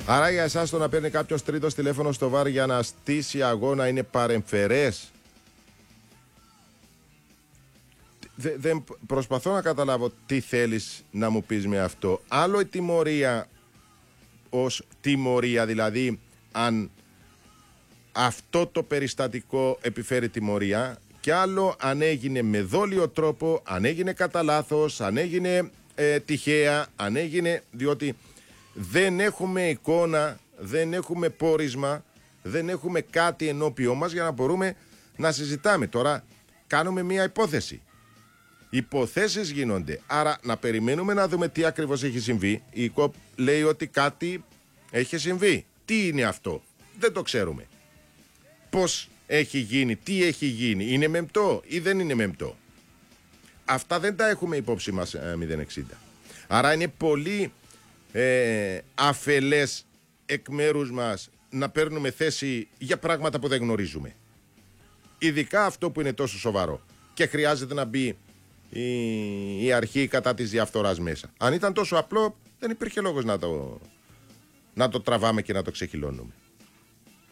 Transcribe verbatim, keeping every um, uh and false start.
Άρα για εσάς το να παίρνει κάποιος τρίτος τηλέφωνο στο βάρ για να στήσει αγώνα είναι παρεμφερές. Δε, δεν προσπαθώ να καταλάβω τι θέλεις να μου πεις με αυτό. Άλλο η τιμωρία ως τιμωρία, δηλαδή αν αυτό το περιστατικό επιφέρει τιμωρία, και άλλο αν έγινε με δόλιο τρόπο, αν έγινε κατά λάθος, αν έγινε ε, τυχαία, αν έγινε διότι δεν έχουμε εικόνα, δεν έχουμε πόρισμα, δεν έχουμε κάτι ενώπιό μας για να μπορούμε να συζητάμε. Τώρα κάνουμε μία υπόθεση. Υποθέσεις γίνονται, άρα να περιμένουμε να δούμε τι ακριβώς έχει συμβεί. Η ΚΟΠ λέει ότι κάτι έχει συμβεί. Τι είναι αυτό? Δεν το ξέρουμε. Πώς έχει γίνει, τι έχει γίνει, είναι μεμπτό ή δεν είναι μεμπτό? Αυτά δεν τα έχουμε υπόψη μας ε, μηδέν εξήντα. Άρα είναι πολύ ε, αφελές εκ μέρους μας να παίρνουμε θέση για πράγματα που δεν γνωρίζουμε. Ειδικά αυτό που είναι τόσο σοβαρό και χρειάζεται να μπει η, η αρχή κατά της διαφθοράς μέσα. Αν ήταν τόσο απλό δεν υπήρχε λόγος να το, να το τραβάμε και να το ξεχυλώνουμε.